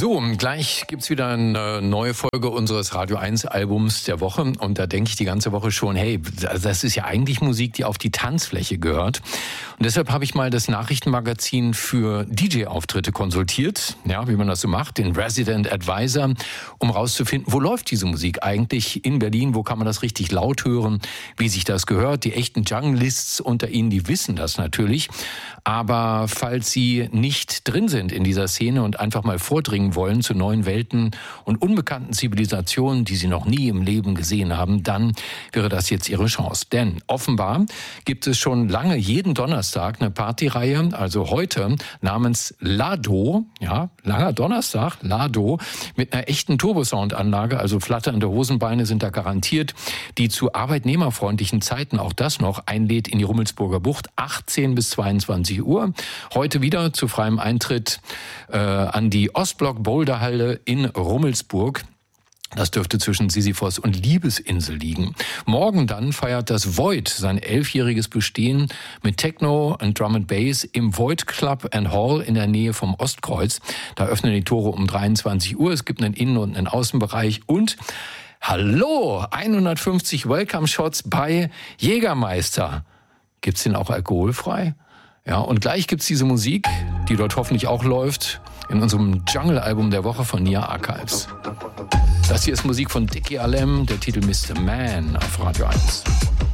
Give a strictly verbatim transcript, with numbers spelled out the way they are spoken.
So, gleich gibt's wieder eine neue Folge unseres Radio eins Albums der Woche. Und da denke ich die ganze Woche schon, hey, das ist ja eigentlich Musik, die auf die Tanzfläche gehört. Und deshalb habe ich mal das Nachrichtenmagazin für D J-Auftritte konsultiert, ja, wie man das so macht, den Resident Advisor, um rauszufinden, wo läuft diese Musik eigentlich in Berlin, wo kann man das richtig laut hören, wie sich das gehört. Die echten Junglists unter Ihnen, die wissen das natürlich. Aber falls Sie nicht drin sind in dieser Szene und einfach mal vordringen wollen zu neuen Welten und unbekannten Zivilisationen, die Sie noch nie im Leben gesehen haben, dann wäre das jetzt Ihre Chance. Denn offenbar gibt es schon lange jeden Donnerstag eine Partyreihe, also heute namens Lado, ja, langer Donnerstag, Lado, mit einer echten Turbosound-Anlage, also flatternde Hosenbeine sind da garantiert, die zu arbeitnehmerfreundlichen Zeiten, auch das noch, einlädt in die Rummelsburger Bucht, achtzehn bis zweiundzwanzig Uhr. Heute wieder zu freiem Eintritt äh, an die Ostblock-Boulderhalle in Rummelsburg. Das dürfte zwischen Sisyphos und Liebesinsel liegen. Morgen dann feiert das Void sein elfjähriges Bestehen mit Techno und Drum and Bass im Void Club and Hall in der Nähe vom Ostkreuz. Da öffnen die Tore um dreiundzwanzig Uhr. Es gibt einen Innen- und einen Außenbereich und hallo, hundertfünfzig Welcome-Shots bei Jägermeister. Gibt's den auch alkoholfrei? Ja, und gleich gibt's diese Musik, die dort hoffentlich auch läuft, in unserem Jungle-Album der Woche von Nia Archives. Das hier ist Musik von Dickie Alem, der Titel Mister Man auf Radio eins.